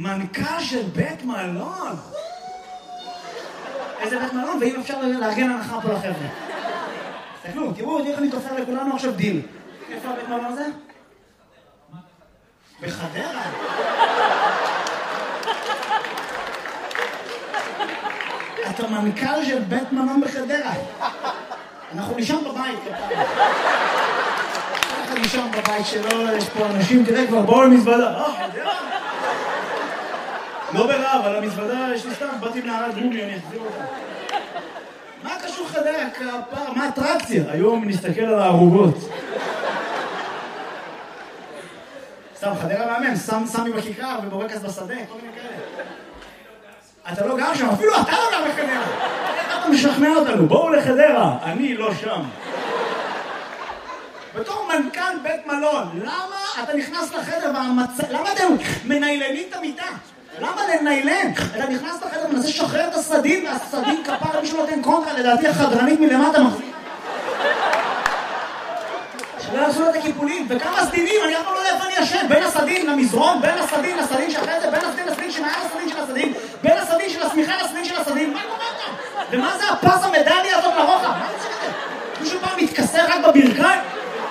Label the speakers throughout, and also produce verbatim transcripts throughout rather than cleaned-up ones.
Speaker 1: מנכ"ל של בית מלון. איזה בית מלון, ואם אפשר לארגן הנחה פה לחבר'ה. תסתכלו, תראו, איך אני תופר לכולנו עכשיו דיל. איפה הבית מלון הזה? בחדרה. אתה מנכ"ל של בית מלון בחדרה. אנחנו נשם בבית, כפיים. אנחנו נשם בבית שלו, יש פה אנשים, תראה כבר, בואו למזוודה. אה, חדרה? לא ברעב, על המזוודה יש לי סתם, באתי בנערת גומי, אני אחזיר אותה. מה קשור חדרה? כפר, מה אטרקציה? היום נסתכל על הערובות. סתם, חדרה מאמן, סמי בכיכר ובורקס בשדה, כל מיני כאלה. אתה לא גר שם, אפילו אתה לא גר בחדרה. איך אתה משכנע אותנו? בואו לחדרה, אני לא שם. בתור מנכ"ל בית מלון, למה אתה נכנס לחדר והמצ... למה אתם מניילנים את המיטה? למה לניילן? אתה נכנס לחדר ומנסה לשחרר את הסדין, והסדין כפר מישהו נותן קונטרה, לדעתי החדרנית מלמטה מחזיק. שלא יעשו לה את הקיפולים, וכמה סדינים, אני אף פעם לא יודע איפה אני ישן, בין הסדין למזרון, בין הסדין לסדין שאחרי זה, בין הסדין לסדין שמעל הסדין של הסדין, בין הסדין של הסמיכה לסדין של הסדין, מה קורה כאן? ומה זה הפס המדליה הזאת לרוחב? מה זה שזה? מישהו פעם מתכסה רק בברכיים?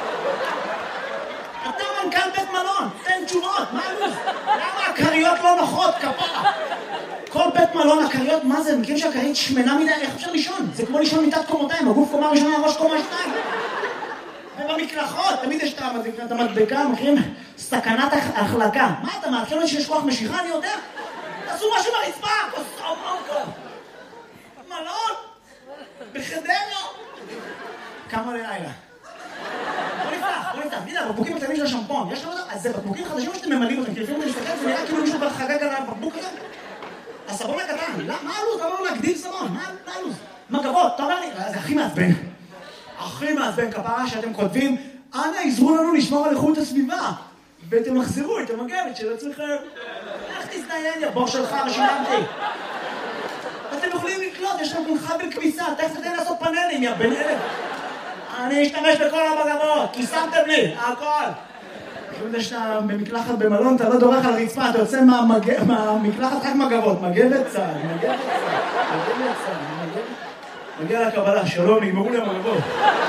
Speaker 1: אתה מנכ"ל בית מלון, תן תשובות, מה הלו"ז? למה הקריות לא נוחות, כפרה? כל בית מלון, הקריות, מה זה? מכיר שהקרית שמנה מדי, איך אפשר לישון? זה כמו לישון מיטת קומותיים, הגוף קומה ראשונה, הראש קומה שתיים. ובמקלחות, תמיד יש את המדבקה, מכירים? סכנת החלקה. מה אתה מאתחל לי שיש כוח משיכה? אני יודע. תעשו משהו ברצפה, כוסו מוקו. מלון, בחדרה. כמה ללילה. בוא נפתח, בוא נפתח. תראה, בקבוקים הקטנים של השמפון. יש לך אותם? אז זה בקבוקים חדשים שאתם ממלאים אותם. כי לפעמים אני מסתכל, זה נראה כאילו מישהו כבר חגג על הבקבוק הזה. הסבון הקטן. מה הלו"ז? למה לא להגדיל סבון? מה הלו"ז? מגבות, אתה אומר לי, זה הכי מעצבן. הכי מעצבן כפרה שאתם כותבים, אנא עזרו לנו לשמור על איכות הסביבה. ותמחזרו את המגבת של עצמכם. איך תזדיין, יא בור שלך, רשילמתי. אתם יכולים לקלוט, יש לכם חבל כביסה, תכף תתן לעשות פאנלים, יא בן אלף. אני אשתמש בכל המגבות, כי שמתם לי, הכל. כשאתה שאתה במקלחת במלון, אתה לא דורך על הרצפה, אתה יוצא מהמקלחת רק מגבות, מגבת צהל, מגבת צהל, מגבת צהל, מגבת... מגיע לקבלה, שלום, נגמרו להם מגבות.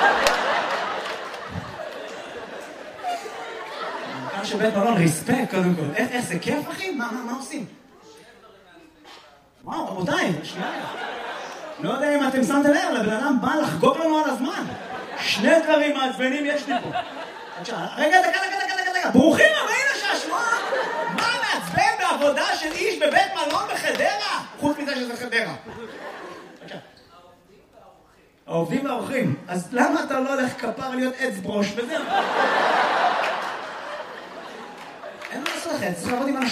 Speaker 1: מנכ"ל של בית מלון, ריספקט קודם כל. איך זה כיף, אחי? מה עושים? וואו, רבותיי, שנייה. לא יודע אם אתם שמתם לב, לבן אדם בא לחגוג לנו על הזמן. שני דברים מעצבנים יש לי פה. רגע, דקה, דקה, דקה, דקה. ברוכים הבאים לשעשוע. מה מעצבן בעבודה של איש בבית מלון בחדרה? חוץ מזה שזה חדרה. העובדים והאורחים. אז למה אתה לא הולך כפר להיות עץ ברוש וזהו? אין מה לעשות לכם, צריך לעבוד עם אנשים.